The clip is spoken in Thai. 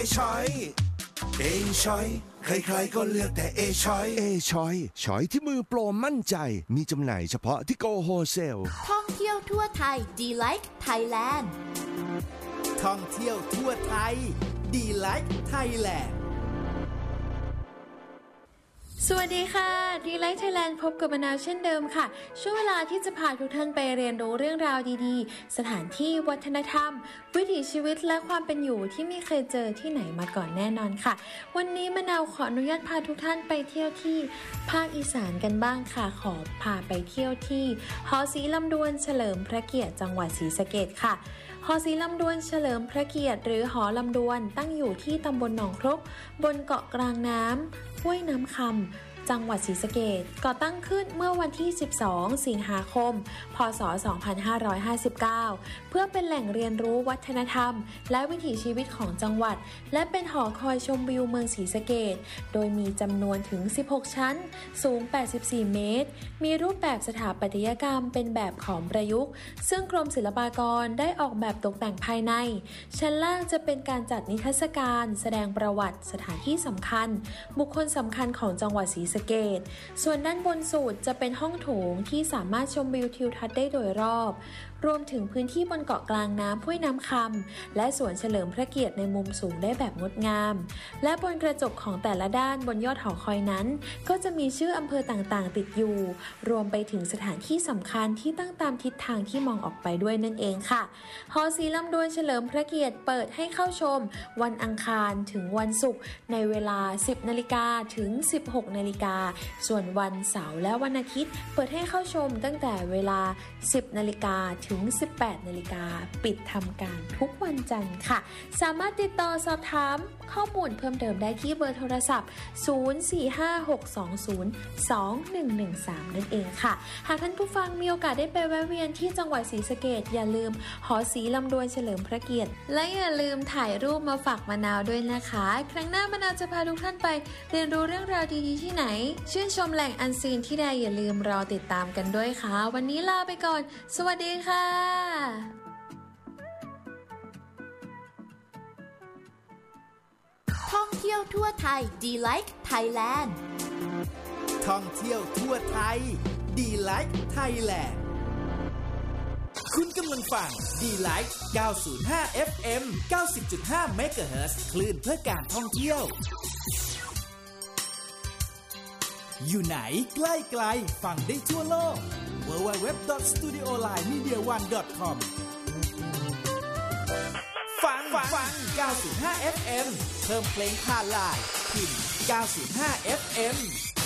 ช้อยใครๆก็เลือกแต่ช้อยที่มือโปรมั่นใจมีจำหน่ายเฉพาะที่โกโฮเซลท่องเที่ยวทั่วไทยดีไลค์ไทยแลนด์ท่องเที่ยวทั่วไทยดีไลค์ไทยแลนด์สวัสดีค่ะดีไลท์ไทยแลนด์พบกับมะนาวเช่นเดิมค่ะช่วงเวลาที่จะพาทุกท่านไปเรียนรู้เรื่องราวดีๆสถานที่วัฒนธรรมวิถีชีวิตและความเป็นอยู่ที่ไม่เคยเจอที่ไหนมาก่อนแน่นอนค่ะวันนี้มะนาวขออนุญาตพาทุกท่านไปเที่ยวที่ภาคอีสานกันบ้างค่ะขอพาไปเที่ยวที่หอศรีลำดวนเฉลิมพระเกียรติจังหวัดศรีสะเกษค่ะหอศรีลำดวนเฉลิมพระเกียรติหรือหอลำดวนตั้งอยู่ที่ตำบลหนองครกบนเกาะกลางน้ำห้วยน้ำคำจังหวัดศรีสะเกษก่อตั้งขึ้นเมื่อวันที่12สิงหาคมพ.ศ. 2559เพื่อเป็นแหล่งเรียนรู้วัฒนธรรมและวิถีชีวิตของจังหวัดและเป็นหอคอยชมวิวเมืองศรีสะเกษโดยมีจำนวนถึง16ชั้นสูง84เมตรมีรูปแบบสถาปัตยกรรมเป็นแบบขอมประยุกต์ซึ่งกรมศิลปากรได้ออกแบบตกแต่งภายในชั้นล่างจะเป็นการจัดนิทรรศการแสดงประวัติสถานที่สำคัญบุคคลสำคัญของจังหวัดศรีสะเกษส่วนด้านบนสุดจะเป็นห้องโถงที่สามารถชมวิวทิวทัศน์ได้โดยรอบรวมถึงพื้นที่บนเกาะกลางน้ำห้วยน้ำคำและสวนเฉลิมพระเกียรติในมุมสูงได้แบบงดงามและบนกระจกของแต่ละด้านบนยอดหอคอยนั้นก็จะมีชื่ออำเภอต่างๆติดอยู่รวมไปถึงสถานที่สำคัญที่ตั้งตามทิศทางที่มองออกไปด้วยนั่นเองค่ะหอศรีลำดวนเฉลิมพระเกียรติเปิดให้เข้าชมวันอังคารถึงวันศุกร์ในเวลา 10 นาฬิกาถึง 16 นาฬิกาส่วนวันเสาร์และวันอาทิตย์เปิดให้เข้าชมตั้งแต่เวลา 10 นาฬิกาถึง 18 นาฬิกาปิดทำการทุกวันจันทร์ค่ะสามารถติดต่อสอบถามข้อมูลเพิ่มเติมได้ที่เบอร์โทรศัพท์ 0456202113 นั่นเองค่ะหากท่านผู้ฟังมีโอกาสได้ไปแวะเวียนที่จังหวัดศรีสะเกษอย่าลืมหอศรีลำดวนเฉลิมพระเกียรติและอย่าลืมถ่ายรูปมาฝากมะนาวด้วยนะคะครั้งหน้ามะนาวจะพาทุกท่านไปเรียนรู้เรื่องราวดีๆที่ไหนชื่นชมแหล่งอันซีนที่ใดอย่าลืมรอติดตามกันด้วยค่ะวันนี้ลาไปก่อนสวัสดีค่ะท่องเที่ยวทั่วไทยดีไลค์ไทยแลนด์ท่องเที่ยวทั่วไทยดีไลค์ไทยแลนด์คุณกำลังฟังดีไลค์905 FM 90.5 MHz คลื่นเพื่อการท่องเที่ยวอยู่ไหนใกล้ไกลฟังได้ทั่วโลก www.studiolinemediaone.com ฟัง905 FM เพิ่มเพลงผ่านไลน์พิมพ์905 FM